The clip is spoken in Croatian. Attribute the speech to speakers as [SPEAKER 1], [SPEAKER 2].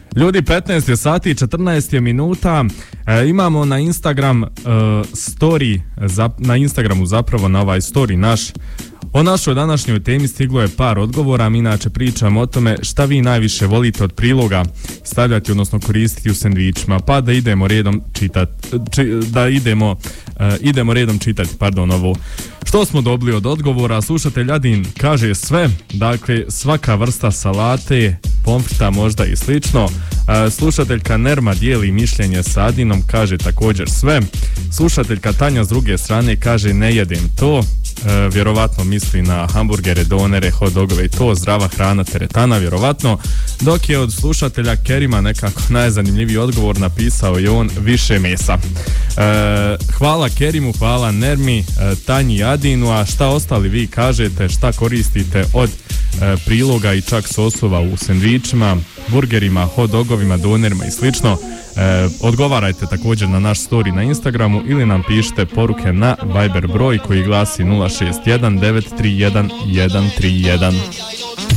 [SPEAKER 1] Ljudi, 15 je sati, 14 je minuta. Imamo na Instagram story, na Instagramu zapravo na ovaj story naš. O našoj današnjoj temi stiglo je par odgovora. Mi inače pričamo o tome šta vi najviše volite od priloga stavljati, odnosno koristiti u sendvičima. Pa da idemo redom čitati, idemo redom čitati, ovo. Što smo dobili od odgovora? Slušatelj Adin kaže sve, dakle svaka vrsta salate, pomfrita možda i slično. Slušateljka Nerma dijeli mišljenje sa Adinom, kaže također sve. Slušateljka Tanja s druge strane kaže ne jedem to. Vjerovatno misli na hamburgere, donere, hot dogove i to, zdrava hrana, teretana, vjerovatno. Dok je od slušatelja Kerima nekako najzanimljiviji odgovor, napisao je on više mesa. Hvala Kerimu, hvala Nermi, Tanji i Adinu, a šta ostali vi kažete, šta koristite od priloga i čak sosova u sendvičima, burgerima, hot dogovima, donerima i slično. Odgovarajte također na naš story na Instagramu ili nam pišite poruke na Viber broj koji glasi 061 931 131.